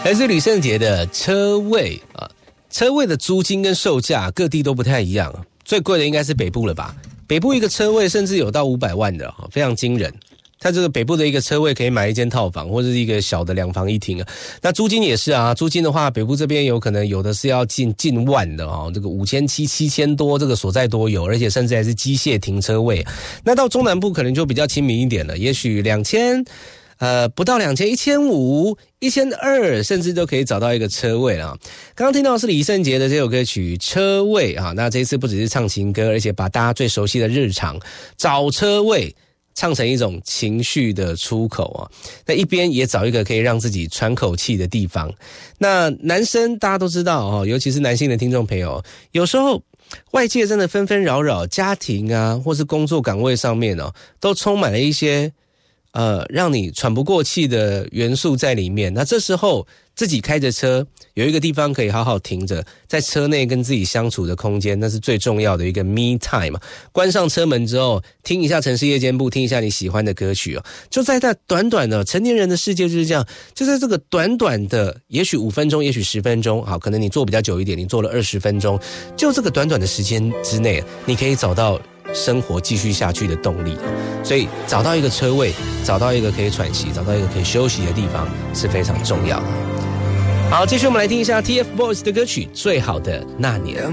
来自吕圣杰的车位啊，车位的租金跟售价各地都不太一样，最贵的应该是北部了吧？北部一个车位甚至有到500万的，非常惊人。它这个北部的一个车位可以买一间套房或者是一个小的2房1厅啊。那租金也是啊，租金的话北部这边有可能有的是要近万的哦，这个5700、7000多，这个所在多有，而且甚至还是机械停车位。那到中南部可能就比较亲民一点了，也许2000不到2000 1500 1200甚至都可以找到一个车位了。刚刚听到的是李圣杰的这首歌曲《车位》啊，那这一次不只是唱情歌，而且把大家最熟悉的日常找车位唱成一种情绪的出口啊，那一边也找一个可以让自己喘口气的地方。那男生大家都知道哦，尤其是男性的听众朋友，有时候外界真的纷纷扰扰，家庭啊或是工作岗位上面哦，都充满了一些让你喘不过气的元素在里面。那这时候自己开着车，有一个地方可以好好停着，在车内跟自己相处的空间，那是最重要的一个 me time 嘛。关上车门之后，听一下城市夜间部，听一下你喜欢的歌曲哦。就在那短短的成年人的世界就是这样，就在这个短短的也许5分钟，也许10分钟，好，可能你坐比较久一点，你坐了20分钟，就这个短短的时间之内，你可以找到生活继续下去的动力。所以找到一个车位，找到一个可以喘息，找到一个可以休息的地方是非常重要的。好，继续我们来听一下 TFBOYS 的歌曲《最好的那年》。